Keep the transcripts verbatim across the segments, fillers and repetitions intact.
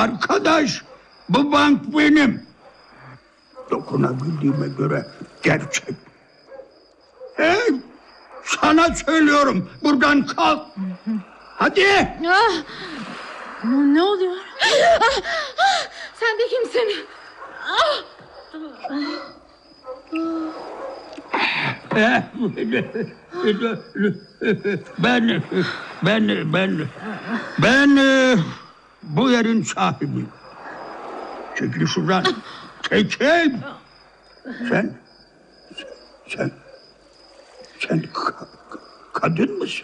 Arkadaş, bu bank benim. Dokunabildiğime göre gerçek. Hey, sana söylüyorum, buradan kalk. Hadi. Ah, ne oluyor? Ah, ah, sen de kimsin? Ah. Ben, ben, ben, ben bu yerin sahibiyim. Çekil şuradan. Çekil. Sen, sen, sen ka- kadın mısın?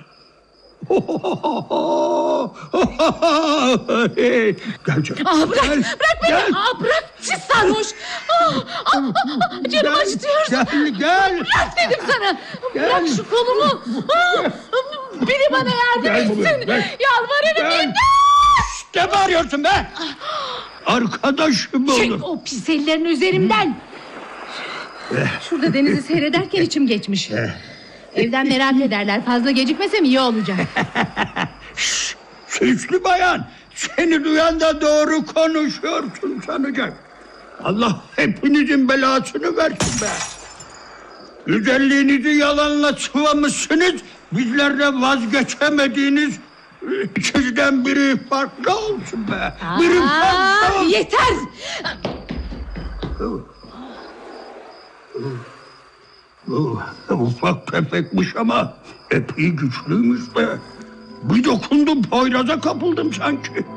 Gel, Ah, bırak, gel, bırak beni. gel. Ah, bırak, siz sarhoş. Ah, ah, ah, canım Gel, acıtıyorsun. Gel, gel. Bırak dedim sana. Gel. Bırak şu kolumu. Ah, biri bana yardım Gel buraya, etsin. gel. Yalvarırım, Gel. imdat. Ne bağırıyorsun be? Arkadaşım Çek oğlum. o pis ellerini üzerimden. Şurada denizi seyrederken içim geçmiş. Evden merak ederler. Fazla gecikmesem iyi olacak. Süslü bayan, seni duyan da doğru konuşuyorsun sanacak. Allah hepinizin belasını versin be. Güzelliğinizi yalanla sıvamışsınız. Bizlerle vazgeçemediğiniz ikizden biri farklı olsun be. Biri farklı olsun. Yeter. Oh, ufak tefekmiş ama epey güçlüymüş be. Bir dokundum, Poyraz'a kapıldım sanki.